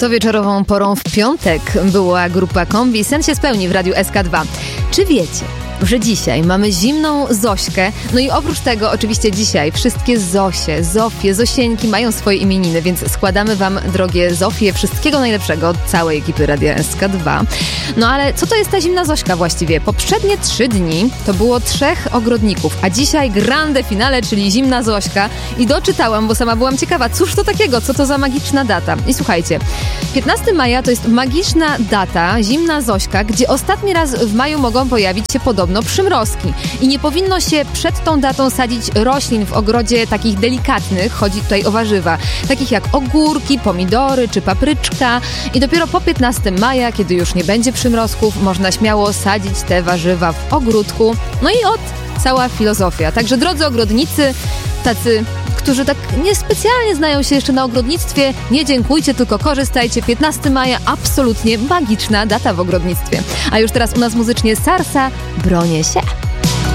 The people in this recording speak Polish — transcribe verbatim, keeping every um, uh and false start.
To wieczorową porą w piątek była grupa Kombi. Sen się spełni w Radiu S K dwa. Czy wiecie, że dzisiaj mamy zimną Zośkę? No i oprócz tego oczywiście dzisiaj wszystkie Zosie, Zofie, Zosieńki mają swoje imieniny, więc składamy wam, drogie Zofie, wszystkiego najlepszego od całej ekipy Radia S K dwa. No ale co to jest ta zimna Zośka właściwie? Poprzednie trzy dni to było trzech ogrodników, a dzisiaj grande finale, czyli zimna Zośka. I doczytałam, bo sama byłam ciekawa, cóż to takiego, co to za magiczna data. I słuchajcie, piętnastego maja to jest magiczna data, zimna Zośka, gdzie ostatni raz w maju mogą pojawić się podobno przymrozki. I nie powinno się przed tą datą sadzić roślin w ogrodzie takich delikatnych, chodzi tutaj o warzywa, takich jak ogórki, pomidory czy papryczka. I dopiero po piętnastego maja, kiedy już nie będzie przymrozków, można śmiało sadzić te warzywa w ogródku. No i od cała filozofia. Także drodzy ogrodnicy, tacy, którzy tak niespecjalnie znają się jeszcze na ogrodnictwie, nie dziękujcie, tylko korzystajcie. piętnastego maja, absolutnie magiczna data w ogrodnictwie. A już teraz u nas muzycznie Sarsa, bronię się.